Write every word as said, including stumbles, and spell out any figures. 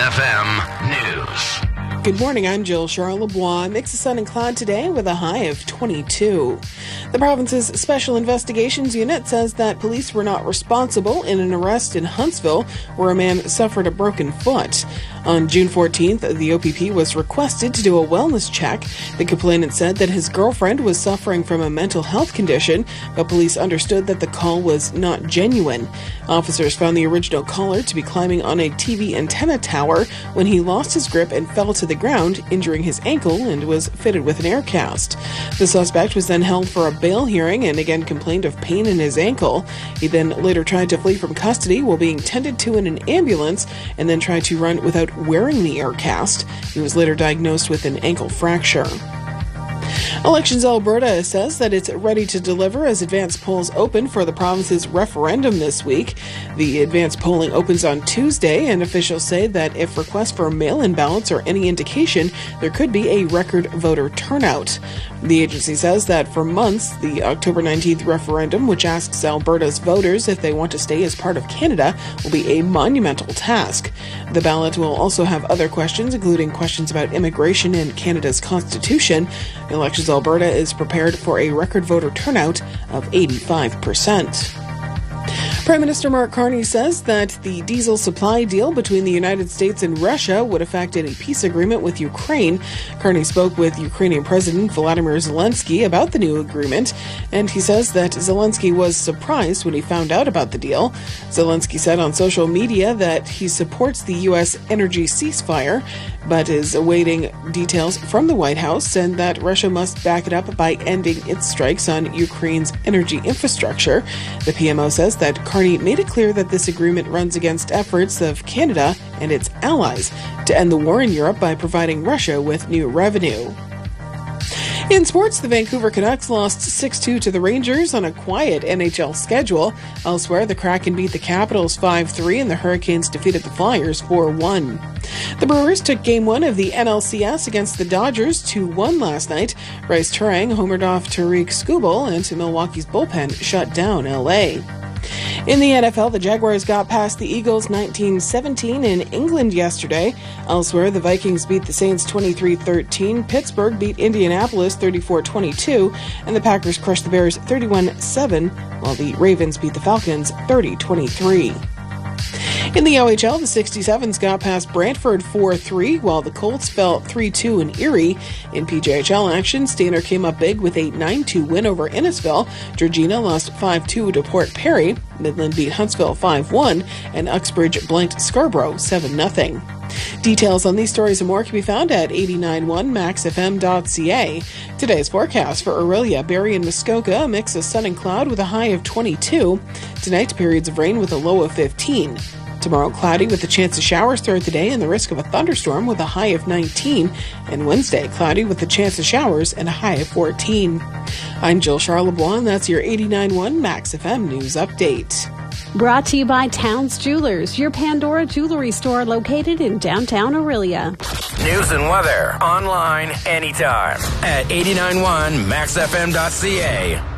F M News. Good morning, I'm Jill Charlebois. Mix of sun and cloud today with a high of twenty-two. The province's Special Investigations Unit says that police were not responsible in an arrest in Huntsville where a man suffered a broken foot. On June fourteenth, the O P P was requested to do a wellness check. The complainant said that his girlfriend was suffering from a mental health condition, but police understood that the call was not genuine. Officers found the original caller to be climbing on a T V antenna tower when he lost his grip and fell to the ground, injuring his ankle, and was fitted with an air cast. The suspect was then held for a bail hearing and again complained of pain in his ankle. He then later tried to flee from custody while being tended to in an ambulance and then tried to run without wearing the air cast. He was later diagnosed with an ankle fracture. Elections Alberta says that it's ready to deliver as advance polls open for the province's referendum this week. The advance polling opens on Tuesday, and officials say that if requests for mail-in ballots are any indication, there could be a record voter turnout. The agency says that for months, the October nineteenth referendum, which asks Alberta's voters if they want to stay as part of Canada, will be a monumental task. The ballot will also have other questions, including questions about immigration and Canada's constitution. Elections Alberta is prepared for a record voter turnout of eighty-five percent. Prime Minister Mark Carney says that the diesel supply deal between the United States and Russia would affect any peace agreement with Ukraine. Carney spoke with Ukrainian President Volodymyr Zelensky about the new agreement, and he says that Zelensky was surprised when he found out about the deal. Zelensky said on social media that he supports the U S energy ceasefire, but is awaiting details from the White House, and that Russia must back it up by ending its strikes on Ukraine's energy infrastructure. The P M O says that Carney made it clear that this agreement runs against efforts of Canada and its allies to end the war in Europe by providing Russia with new revenue. In sports, the Vancouver Canucks lost six two to the Rangers on a quiet N H L schedule. Elsewhere, the Kraken beat the Capitals five three and the Hurricanes defeated the Flyers four one. The Brewers took Game one of the N L C S against the Dodgers two one last night. Bryce Turang homered off Tariq Skubal, and Milwaukee's bullpen shut down L A. In the N F L, the Jaguars got past the Eagles nineteen seventeen in England yesterday. Elsewhere, the Vikings beat the Saints twenty-three thirteen, Pittsburgh beat Indianapolis thirty-four twenty-two, and the Packers crushed the Bears thirty-one seven, while the Ravens beat the Falcons thirty twenty-three. In the O H L, the sixty-sevens got past Brantford four three, while the Colts fell three two in Erie. In P J H L action, Stainer came up big with a nine two win over Innisfil. Georgina lost five two to Port Perry. Midland beat Huntsville five one, and Uxbridge blanked Scarborough seven nothing. Details on these stories and more can be found at eight nine one max f m dot c a. Today's forecast for Orillia, Barrie, and Muskoka, a mix of sun and cloud with a high of twenty-two. Tonight, periods of rain with a low of fifteen. Tomorrow, cloudy with a chance of showers throughout the day and the risk of a thunderstorm with a high of nineteen. And Wednesday, cloudy with a chance of showers and a high of fourteen. I'm Jill Charlebois, and that's your eighty-nine point one Max F M News Update. Brought to you by Towns Jewelers, your Pandora jewelry store located in downtown Orillia. News and weather online anytime at eighty-nine point one max f m dot c a.